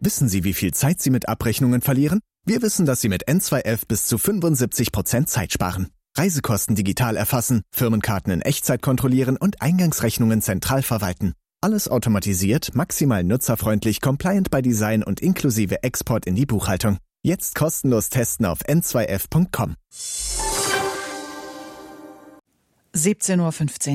Wissen Sie, wie viel Zeit Sie mit Abrechnungen verlieren? Wir wissen, dass Sie mit N2F bis zu 75% Zeit sparen. Reisekosten digital erfassen, Firmenkarten in Echtzeit kontrollieren und Eingangsrechnungen zentral verwalten. Alles automatisiert, maximal nutzerfreundlich, compliant by Design und inklusive Export in die Buchhaltung. Jetzt kostenlos testen auf n2f.com. 17:15 Uhr.